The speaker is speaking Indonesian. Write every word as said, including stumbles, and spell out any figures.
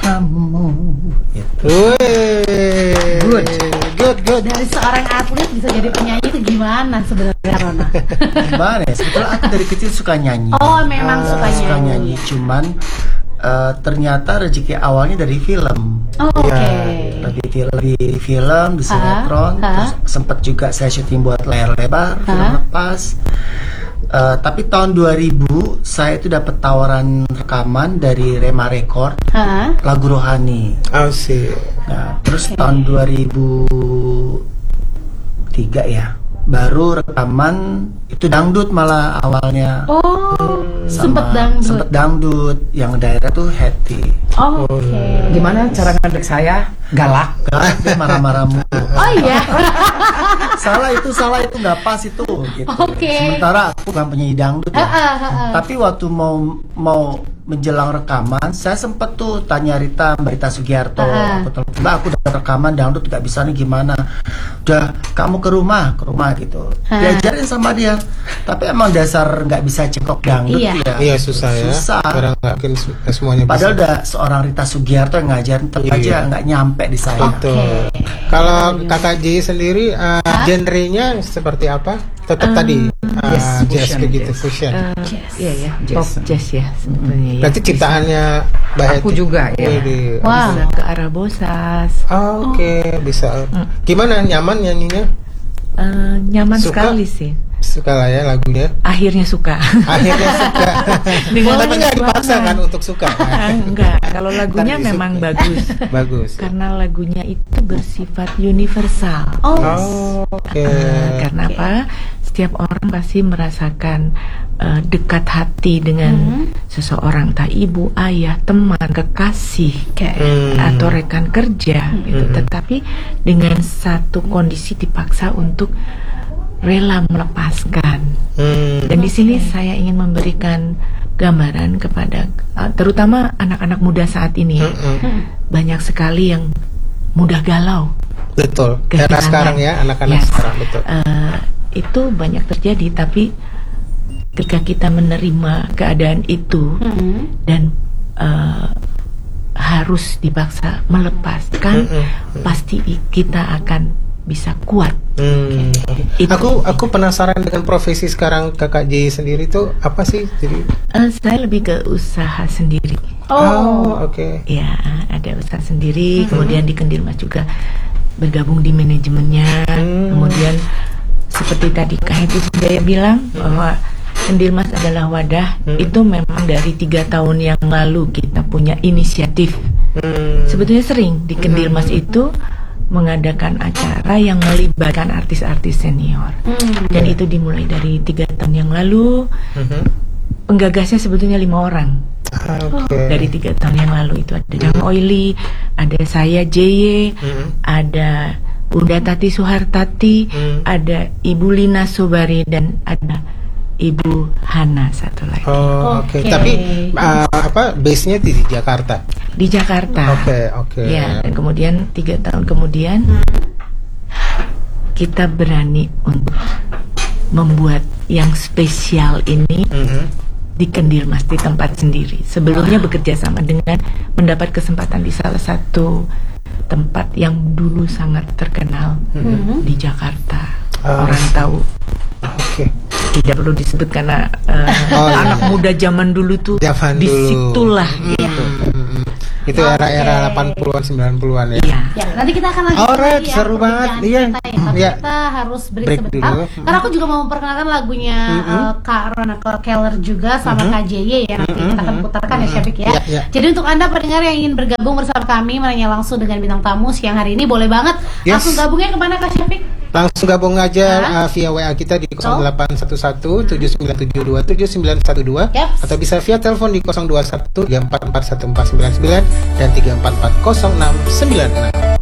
kamu. Gitu. Good, good, good. Dari seorang atlet bisa jadi penyanyi itu gimana sebenarnya, Rona? Gimana ya? Sebetulnya aku dari kecil suka nyanyi. Oh, memang Uh, suka suka nyanyi. nyanyi. Cuman uh, ternyata rezeki awalnya dari film. Oh, oke. Ya, di film, di film, di sinetron, Ah, ah. terus sempat juga saya syuting buat layar lebar, film Ah. lepas. Uh, tapi tahun dua ribu saya itu dapat tawaran rekaman dari Rema Record, Hah? lagu Rohani. Oh sih. Nah, terus Oke. tahun dua ribu tiga ya, baru rekaman itu dangdut malah awalnya. Oh, Sama- sempet dangdut. Sempet dangdut, yang daerah tuh Hetty. Oh, oke. Gimana cara ngadek saya? Galak. Galak, dia marah-marah mulu. Oh iya. Salah itu, salah itu nggak pas itu gitu. Oke. Sementara aku bukan penyanyi dangdut ya. Ah, ah, ah, ah. Tapi waktu mau mau menjelang rekaman, saya sempet tuh tanya Rita, Mbak Rita Sugiarto, Ah. aku telepon, Mbak, aku udah rekaman dangdut nggak bisa nih, gimana? Udah, kamu ke rumah, ke rumah gitu. Ah. Diajarin sama dia. Tapi emang dasar nggak bisa cekok dangdut Iya. ya. Iya susah ya. Susah. Orang nggak mungkin se- semuanya Padahal bisa. udah seorang Rita Sugiarto yang ngajarin, tetap Iya. aja nggak nyampe di saya. Betul. Kalau Kakak J sendiri, uh, genrenya seperti apa? Tetap tadi uh, Yes, jazz fusion, kayak gitu, jazz. fusion. Eh, Iya ya, Jazz. pop jazz ya sebetulnya ya. Berarti ciptaannya Mbak Aku Hetty? juga, ya. Widih. Wah. Bisa ke arah bosas. Oh, Oke, bisa. Gimana, nyaman nyanyinya? Eh, nyaman Suka? sekali sih. Suka lah ya lagunya. Akhirnya suka. Akhirnya suka. Dengan Tapi nggak suara. dipaksa kan untuk suka. kan? Enggak, kalau lagunya Ntar memang disuka. bagus. Bagus. Karena lagunya itu bersifat universal. Oh, Oh, oke. Eh, karena apa? Setiap orang pasti merasakan eh, dekat hati dengan seseorang, tak ibu, ayah, teman, kekasih, oke. Hmm. atau rekan kerja, gitu. Tetapi dengan satu kondisi dipaksa untuk rela melepaskan. Hmm. Dan di sini saya ingin memberikan gambaran kepada eh, terutama anak-anak muda saat ini. Mm-mm. Banyak sekali yang mudah galau. Betul. Era Kehilangan. sekarang ya, anak-anak Yes. sekarang betul. Eh, itu banyak terjadi, tapi ketika kita menerima keadaan itu Hmm. dan eh, harus dipaksa melepaskan, Mm-mm. pasti i- kita akan bisa kuat. Hmm. Itu. Aku aku penasaran dengan profesi sekarang Kakak J sendiri tuh apa sih? Jadi Eh, saya lebih ke usaha sendiri. Oh, oke. Ya, ada usaha sendiri. Kemudian di Kendirmas juga bergabung di manajemennya. Hmm. Kemudian seperti tadi Kak Hetty Sujaya bilang bahwa Kendirmas adalah wadah. Hmm. Itu memang dari tiga tahun yang lalu kita punya inisiatif. Hmm. Sebetulnya sering di Kendirmas itu mengadakan acara yang melibatkan artis-artis senior. Hmm. Dan itu dimulai dari tiga tahun yang lalu. Mhm. Penggagasnya sebetulnya lima orang. Ah, Oke. Dari tiga tahun yang lalu itu ada Jang Oili, ada saya J Y, Mhm. ada Bunda Tati Suhartati, Hmm. ada Ibu Lina Sobari, dan ada Ibu Hana satu lagi Oh, oke. Oke. Tapi uh, apa base-nya di, di Jakarta. di Jakarta. Oke, oke. Ya, dan kemudian tiga tahun kemudian kita berani untuk membuat yang spesial ini Mhm. di Kendirmas, di tempat sendiri. Sebelumnya bekerja sama dengan mendapat kesempatan di salah satu tempat yang dulu sangat terkenal di Jakarta. Ah. Orang tahu, Oke. tidak perlu disebut karena uh, Oh, iya. anak muda zaman dulu tuh Zaman dulu. disitulah Hmm. gitu. Mhm. Itu Oke. era-era delapan puluhan sembilan puluhan ya. Iya. Ya, nanti kita akan lanjut Alright, lagi ya, seru banget. perbincangan Iya. kita ya. Tapi Iya. kita harus break, Break sebentar. dulu. Karena aku juga mau memperkenalkan lagunya eh, Kak Rona Keller juga sama Kak J Y ya. Nanti kita akan putarkan ya, Syafiq ya. Iya, iya. Jadi untuk Anda pendengar yang ingin bergabung bersama kami menanya langsung dengan bintang tamu siang hari ini, boleh banget. Yes. Langsung gabungnya kemana Kak Syafiq? Langsung gabung aja Hah? uh, via W A kita di So? nol delapan satu satu tujuh sembilan tujuh dua tujuh sembilan satu dua Yaps. atau bisa via telepon di nol dua satu tiga empat empat satu empat sembilan sembilan dan tiga empat empat nol enam sembilan enam.